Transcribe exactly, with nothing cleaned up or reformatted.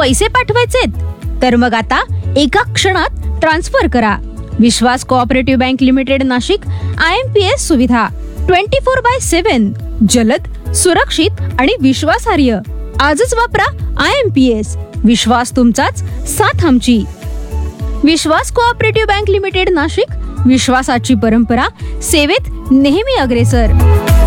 पैसे पाठवायचेत तर मग आता एका क्षणात ट्रान्सफर करा. विश्वास cooperative bank limited Nashik. I am P S सुविधा ट्वेंटी फोर बाय सेवन, जलद, सुरक्षित आणि विश्वासार्ह. आजच वापरा आय एम पी एस. विश्वास तुमचाच, साथ आमची. विश्वास कोऑपरेटिव्ह बँक लिमिटेड नाशिक. विश्वासाची परंपरा, सेवेत नेहमी अग्रेसर.